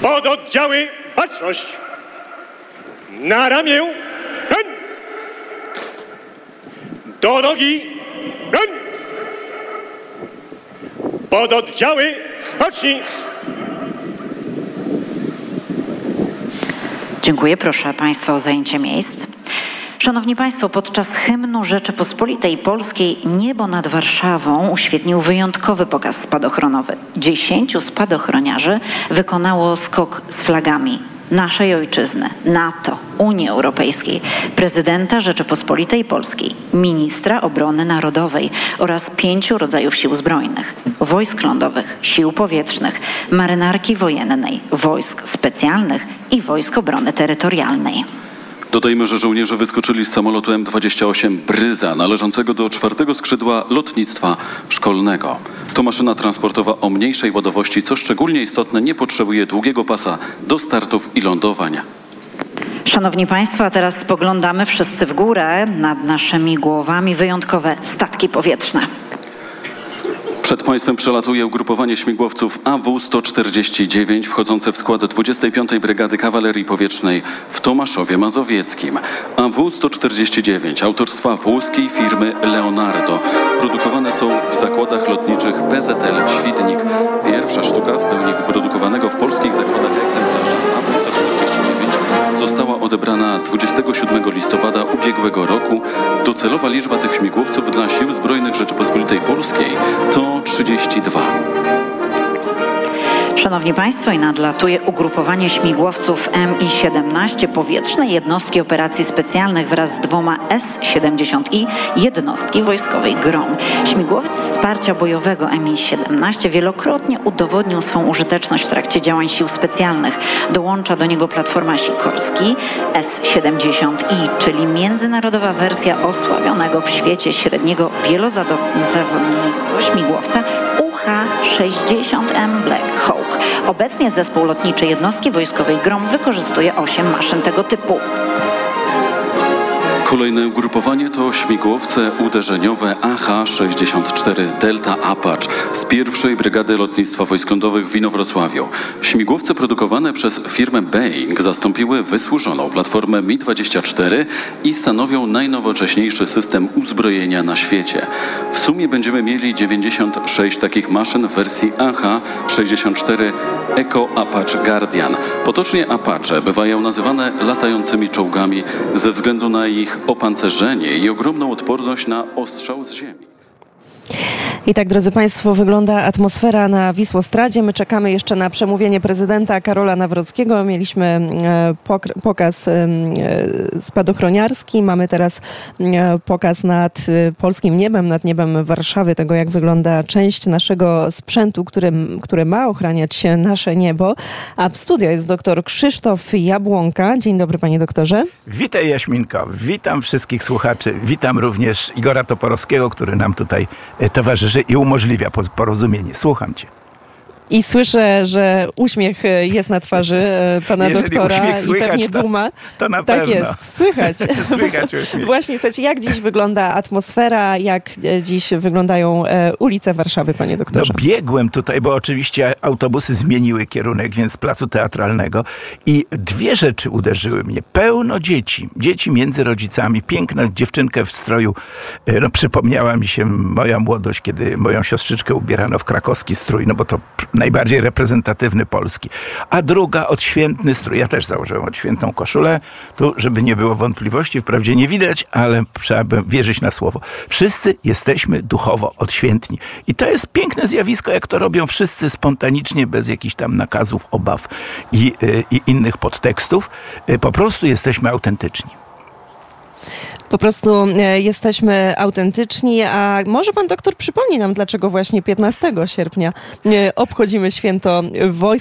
Pododdziały, baczność! Na ramię, broń! Do nogi, broń! Pododdziały, spocznij! Dziękuję. Proszę Państwa o zajęcie miejsc. Szanowni Państwo, podczas hymnu Rzeczypospolitej Polskiej niebo nad Warszawą uświetnił wyjątkowy pokaz spadochronowy. 10 spadochroniarzy wykonało skok z flagami naszej ojczyzny, NATO, Unii Europejskiej, prezydenta Rzeczypospolitej Polskiej, ministra obrony narodowej oraz 5 rodzajów sił zbrojnych, wojsk lądowych, sił powietrznych, marynarki wojennej, wojsk specjalnych i wojsk obrony terytorialnej. Dodajmy, że żołnierze wyskoczyli z samolotu M28 Bryza, należącego do 4. skrzydła lotnictwa szkolnego. To maszyna transportowa o mniejszej ładowości, co szczególnie istotne, nie potrzebuje długiego pasa do startów i lądowań. Szanowni Państwo, a teraz spoglądamy wszyscy w górę. Nad naszymi głowami wyjątkowe statki powietrzne. Przed Państwem przelatuje ugrupowanie śmigłowców AW-149 wchodzące w skład 25. Brygady Kawalerii Powietrznej w Tomaszowie Mazowieckim. AW-149 autorstwa włoskiej firmy Leonardo. Produkowane są w zakładach lotniczych PZL Świdnik. Pierwsza sztuka w pełni wyprodukowanego w polskich zakładach egzemplarza AW-149 została odebrana 27 listopada ubiegłego roku. Docelowa liczba tych śmigłowców dla Sił Zbrojnych Rzeczypospolitej Polskiej to 32. Szanowni Państwo, i nadlatuje ugrupowanie śmigłowców Mi-17 powietrzne jednostki operacji specjalnych wraz z 2 S-70i jednostki wojskowej GROM. Śmigłowiec wsparcia bojowego Mi-17 wielokrotnie udowodnił swą użyteczność w trakcie działań sił specjalnych. Dołącza do niego platforma Sikorski S-70i, czyli międzynarodowa wersja osławionego w świecie średniego wielozawodowego śmigłowca UH-60M Black Hawk. Obecnie zespół lotniczy jednostki wojskowej GROM wykorzystuje 8 maszyn tego typu. Kolejne ugrupowanie to śmigłowce uderzeniowe AH-64 Delta Apache z 1. Brygady Lotnictwa Wojsk Lądowych w Inowrocławiu. Śmigłowce produkowane przez firmę Boeing zastąpiły wysłużoną platformę Mi-24 i stanowią najnowocześniejszy system uzbrojenia na świecie. W sumie będziemy mieli 96 takich maszyn w wersji AH-64 Eco Apache Guardian. Potocznie Apache bywają nazywane latającymi czołgami ze względu na ich opancerzenie i ogromną odporność na ostrzał z ziemi. I tak, drodzy Państwo, wygląda atmosfera na Wisłostradzie. My czekamy jeszcze na przemówienie prezydenta Karola Nawrockiego. Mieliśmy pokaz spadochroniarski. Mamy teraz pokaz nad polskim niebem, nad niebem Warszawy, tego jak wygląda część naszego sprzętu, który ma ochraniać nasze niebo. A w studio jest doktor Krzysztof Jabłonka. Dzień dobry, panie doktorze. Witaj, Jaśminko. Witam wszystkich słuchaczy. Witam również Igora Toporowskiego, który nam tutaj towarzyszy i umożliwia porozumienie. Słucham cię. I słyszę, że uśmiech jest na twarzy pana Jeżeli doktora uśmiech i słychać, pewnie duma. To na tak pewno. jest, słychać. Słychać uśmiech. Właśnie, słuchajcie, jak dziś wygląda atmosfera, jak dziś wyglądają ulice Warszawy, panie doktorze? No, biegłem tutaj, bo oczywiście autobusy zmieniły kierunek, więc z Placu Teatralnego i 2 rzeczy uderzyły mnie. Pełno dzieci. Dzieci między rodzicami. Piękna dziewczynkę w stroju. No, przypomniała mi się moja młodość, kiedy moją siostrzyczkę ubierano w krakowski strój, no bo to najbardziej reprezentatywny polski. A druga odświętny strój. Ja też założyłem odświętną koszulę. Tu, żeby nie było wątpliwości, wprawdzie nie widać, ale trzeba by wierzyć na słowo. Wszyscy jesteśmy duchowo odświętni. I to jest piękne zjawisko, jak to robią wszyscy spontanicznie, bez jakichś tam nakazów, obaw i innych podtekstów. Po prostu jesteśmy autentyczni. Po prostu jesteśmy autentyczni, a może pan doktor przypomni nam, dlaczego właśnie 15 sierpnia obchodzimy święto wojsk